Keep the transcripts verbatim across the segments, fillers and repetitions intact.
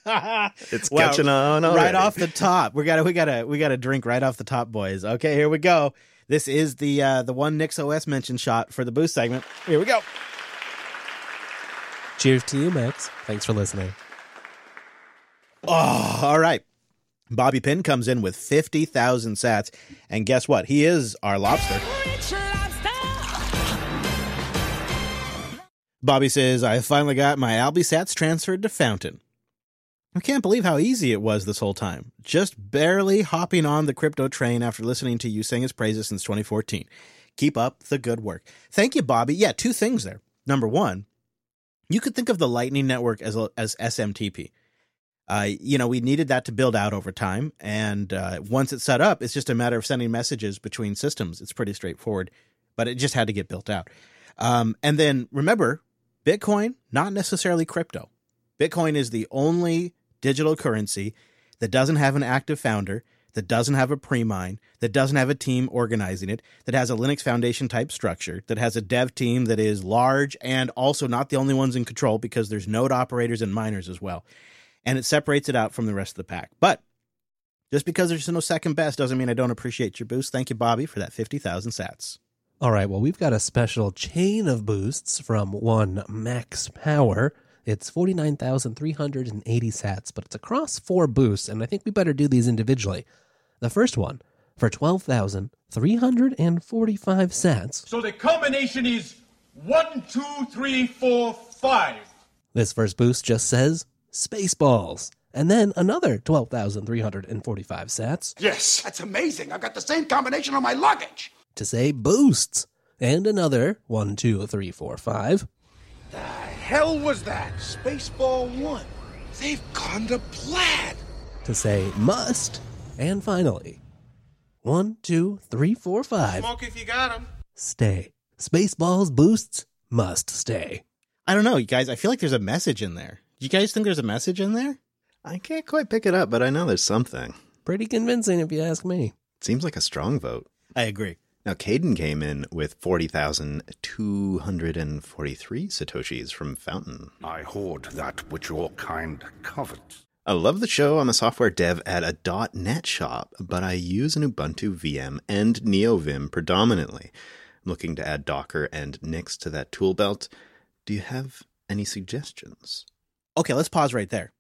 It's wow. catching on already. Right off the top. We gotta we gotta we gotta drink right off the top, boys. Okay, here we go. This is the uh, the one NixOS mention shot for the boost segment. Here we go. Cheers to you, Max. Thanks for listening. Oh, all right. Bobby Pin comes in with fifty thousand sats, and guess what? He is our lobster. Bobby says, I finally got my Albi sats transferred to Fountain. I can't believe how easy it was this whole time. Just barely hopping on the crypto train after listening to you sing his praises since twenty fourteen. Keep up the good work. Thank you, Bobby. Yeah, two things there. Number one, you could think of the Lightning Network as, as S M T P. Uh, you know, we needed that to build out over time. And uh, once it's set up, it's just a matter of sending messages between systems. It's pretty straightforward, but it just had to get built out. Um, and then remember, Bitcoin, not necessarily crypto. Bitcoin is the only digital currency that doesn't have an active founder, that doesn't have a pre-mine, that doesn't have a team organizing it, that has a Linux Foundation type structure, that has a dev team that is large and also not the only ones in control because there's node operators and miners as well. And it separates it out from the rest of the pack. But just because there's no second best doesn't mean I don't appreciate your boost. Thank you, Bobby, for that fifty thousand sats. All right, well, we've got a special chain of boosts from one Max Power. It's forty-nine thousand three hundred eighty sats, but it's across four boosts, and I think we better do these individually. The first one, for twelve thousand three hundred forty-five sats. So the combination is one, two, three, four, five. This first boost just says Spaceballs. And then another twelve thousand three hundred forty-five sats. Yes, that's amazing. I've got the same combination on my luggage. To say boosts. And another one, two, three, four, five. The hell was that? Spaceball one. They've gone to plaid. To say must. And finally, one, two, three, four, five. Smoke if you got 'em. Stay. Spaceballs boosts must stay. I don't know, you guys. I feel like there's a message in there. Do you guys think there's a message in there? I can't quite pick it up, but I know there's something. Pretty convincing if you ask me. Seems like a strong vote. I agree. Now, Caden came in with forty thousand two hundred forty-three Satoshis from Fountain. I hoard that which your kind covet. I love the show. I'm a software dev at a .NET shop, but I use an Ubuntu V M and NeoVim predominantly. I'm looking to add Docker and Nix to that tool belt. Do you have any suggestions? Okay, let's pause right there.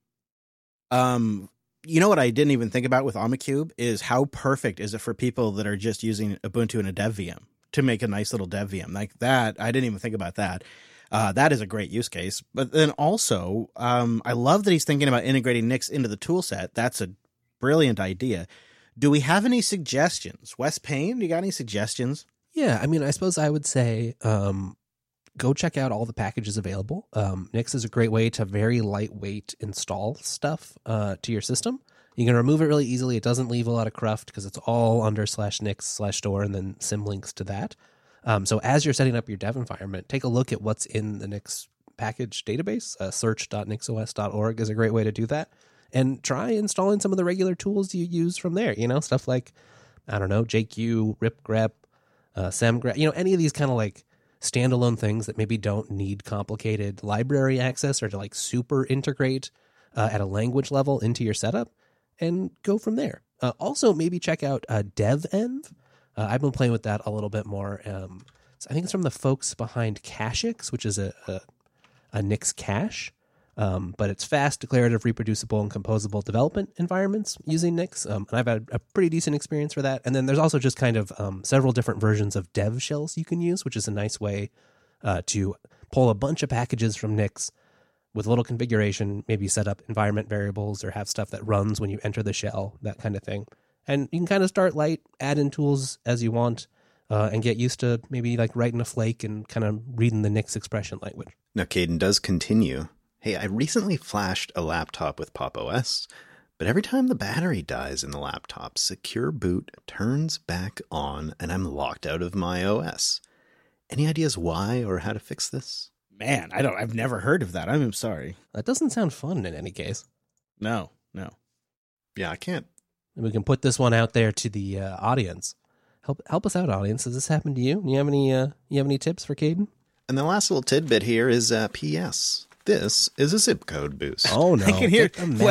Um, you know what I didn't even think about with Omacube is how perfect is it for people that are just using Ubuntu in a dev V M to make a nice little dev V M like that. I didn't even think about that. Uh, that is a great use case. But then also, um, I love that he's thinking about integrating Nix into the tool set. That's a brilliant idea. Do we have any suggestions? Wes Payne, you got any suggestions? Yeah, I mean, I suppose I would say um, go check out all the packages available. Um, Nix is a great way to very lightweight install stuff uh, to your system. You can remove it really easily. It doesn't leave a lot of cruft because it's all under slash Nix slash store and then symlinks to that. Um, so as you're setting up your dev environment, take a look at what's in the Nix package database. Uh, search dot nix O S dot org is a great way to do that. And try installing some of the regular tools you use from there. You know, stuff like, I don't know, J Q, ripgrep, uh, semgrep, you know, any of these kind of like standalone things that maybe don't need complicated library access or to like super integrate uh, at a language level into your setup and go from there. Uh, also, maybe check out uh, devenv. Uh, I've been playing with that a little bit more. Um, so I think it's from the folks behind Cachix, which is a, a, a Nix cache. Um, but it's fast, declarative, reproducible, and composable development environments using Nix. Um, and I've had a pretty decent experience for that. And then there's also just kind of um, several different versions of dev shells you can use, which is a nice way uh, to pull a bunch of packages from Nix with a little configuration, maybe set up environment variables or have stuff that runs when you enter the shell, that kind of thing. And you can kind of start light, add in tools as you want, uh, and get used to maybe like writing a flake and kind of reading the Nix expression language. Now, Caden does continue. Hey, I recently flashed a laptop with Pop! O S, but every time the battery dies in the laptop, Secure Boot turns back on and I'm locked out of my O S. Any ideas why or how to fix this? Man, I don't, I've never heard of that. I'm sorry. That doesn't sound fun in any case. No, no. Yeah, I can't. And we can put this one out there to the uh, audience. Help help us out, audience. Has this happened to you? You have any uh, you have any tips for Caden? And the last little tidbit here is uh, P S. This is a zip code boost. Oh no! I can hear